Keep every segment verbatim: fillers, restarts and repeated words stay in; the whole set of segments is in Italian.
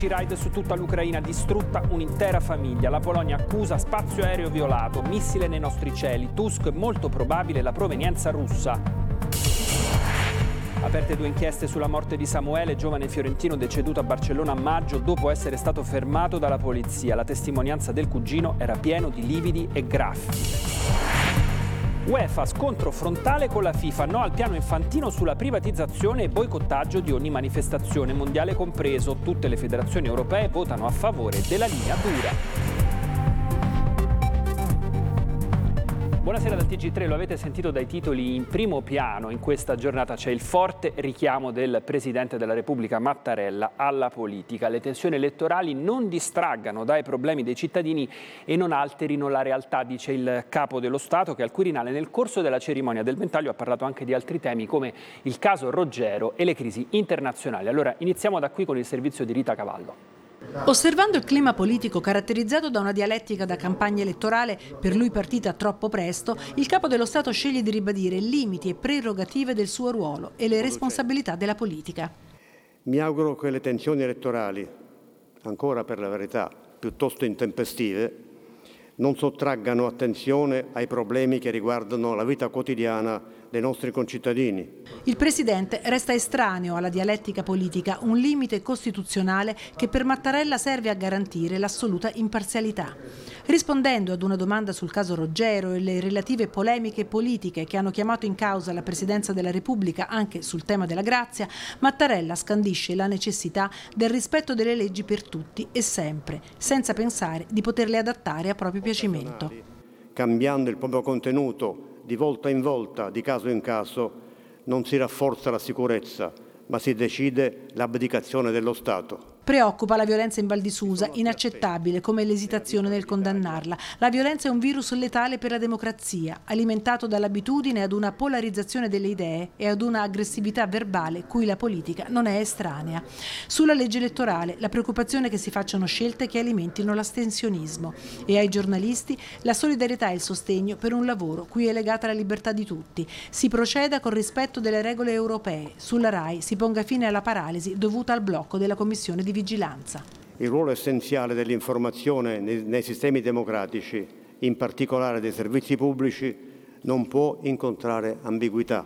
Raid su tutta l'Ucraina, distrutta un'intera famiglia. La Polonia accusa spazio aereo violato, missile nei nostri cieli. Tusk, molto probabile la provenienza russa. Aperte due inchieste sulla morte di Samuele, giovane fiorentino deceduto a Barcellona a maggio dopo essere stato fermato dalla polizia. La testimonianza del cugino era pieno di lividi e graffi. UEFA, scontro frontale con la FIFA, no al piano infantino sulla privatizzazione e boicottaggio di ogni manifestazione, mondiale compreso. Tutte le federazioni europee votano a favore della linea dura. Buonasera dal T G tre, lo avete sentito dai titoli in primo piano. In questa giornata c'è il forte richiamo del Presidente della Repubblica Mattarella alla politica. Le tensioni elettorali non distraggano dai problemi dei cittadini e non alterino la realtà, dice il Capo dello Stato, che al Quirinale nel corso della cerimonia del ventaglio ha parlato anche di altri temi come il caso Roggero e le crisi internazionali. Allora iniziamo da qui con il servizio di Rita Cavallo. Osservando il clima politico caratterizzato da una dialettica da campagna elettorale per lui partita troppo presto, il Capo dello Stato sceglie di ribadire limiti e prerogative del suo ruolo e le responsabilità della politica. Mi auguro che le tensioni elettorali, ancora per la verità piuttosto intempestive, non sottraggano attenzione ai problemi che riguardano la vita quotidiana dei nostri concittadini. Il Presidente resta estraneo alla dialettica politica, un limite costituzionale che per Mattarella serve a garantire l'assoluta imparzialità. Rispondendo ad una domanda sul caso Roggero e le relative polemiche politiche che hanno chiamato in causa la Presidenza della Repubblica anche sul tema della grazia, Mattarella scandisce la necessità del rispetto delle leggi per tutti e sempre, senza pensare di poterle adattare a proprio piacimento. Cambiando il proprio contenuto di volta in volta, di caso in caso, non si rafforza la sicurezza, ma si decide l'abdicazione dello Stato. Preoccupa la violenza in Val di Susa, inaccettabile come l'esitazione nel condannarla. La violenza è un virus letale per la democrazia, alimentato dall'abitudine ad una polarizzazione delle idee e ad una aggressività verbale cui la politica non è estranea. Sulla legge elettorale, la preoccupazione che si facciano scelte che alimentino l'astensionismo. E ai giornalisti la solidarietà e il sostegno per un lavoro cui è legata la libertà di tutti. Si proceda con rispetto delle regole europee. Sulla RAI si ponga fine alla paralisi dovuta al blocco della Commissione di vigilanza. Il ruolo essenziale dell'informazione nei, nei sistemi democratici, in particolare dei servizi pubblici, non può incontrare ambiguità.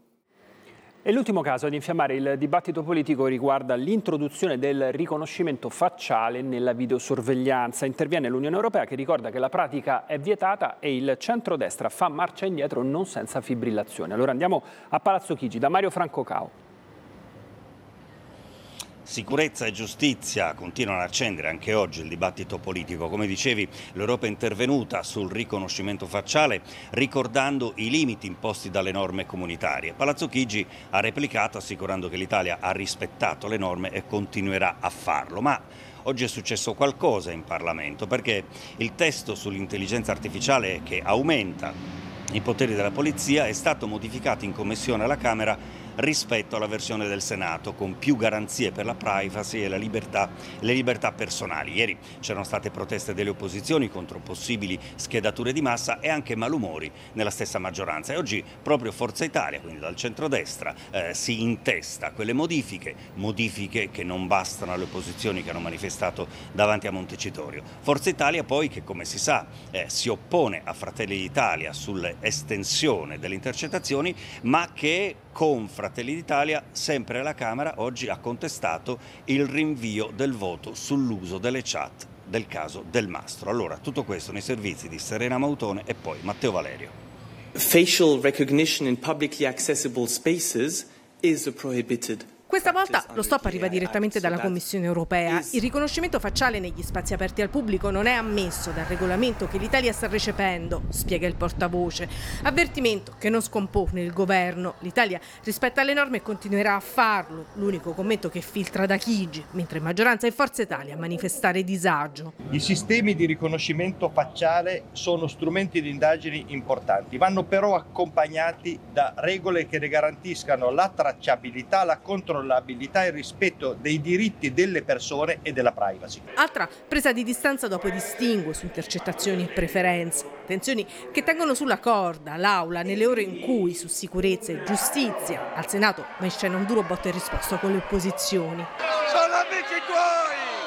E l'ultimo caso ad infiammare il dibattito politico riguarda l'introduzione del riconoscimento facciale nella videosorveglianza. Interviene l'Unione Europea che ricorda che la pratica è vietata e il centrodestra fa marcia indietro non senza fibrillazione. Allora andiamo a Palazzo Chigi da Mario Franco Cao. Sicurezza e giustizia continuano a accendere anche oggi il dibattito politico. Come dicevi, l'Europa è intervenuta sul riconoscimento facciale ricordando i limiti imposti dalle norme comunitarie. Palazzo Chigi ha replicato assicurando che l'Italia ha rispettato le norme e continuerà a farlo. Ma oggi è successo qualcosa in Parlamento perché il testo sull'intelligenza artificiale che aumenta i poteri della polizia è stato modificato in commissione alla Camera rispetto alla versione del Senato, con più garanzie per la privacy e la libertà, le libertà personali. Ieri c'erano state proteste delle opposizioni contro possibili schedature di massa e anche malumori nella stessa maggioranza. E oggi proprio Forza Italia, quindi dal centrodestra, eh, si intesta quelle modifiche, modifiche che non bastano alle opposizioni che hanno manifestato davanti a Montecitorio. Forza Italia poi che, come si sa, eh, si oppone a Fratelli d'Italia sull'estensione delle intercettazioni, ma che con Fratelli d'Italia, sempre alla Camera, oggi ha contestato il rinvio del voto sull'uso delle chat del caso Del Mastro. Allora, tutto questo nei servizi di Serena Mautone e poi Matteo Valerio. Facial recognition in publicly accessible spaces is prohibited. Questa volta lo stop arriva direttamente dalla Commissione europea. Il riconoscimento facciale negli spazi aperti al pubblico non è ammesso dal regolamento che l'Italia sta recependo, spiega il portavoce. Avvertimento che non scompone il governo. L'Italia rispetta le norme e continuerà a farlo. L'unico commento che filtra da Chigi, mentre maggioranza e Forza Italia a manifestare disagio. I sistemi di riconoscimento facciale sono strumenti di indagini importanti, vanno però accompagnati da regole che ne garantiscano la tracciabilità, la controllo e il rispetto dei diritti delle persone e della privacy. Altra presa di distanza dopo i distinguo su intercettazioni e preferenze. Tensioni che tengono sulla corda l'Aula nelle ore in cui su sicurezza e giustizia al Senato va in scena un duro botta e risposta con le opposizioni. Sono amici tuoi!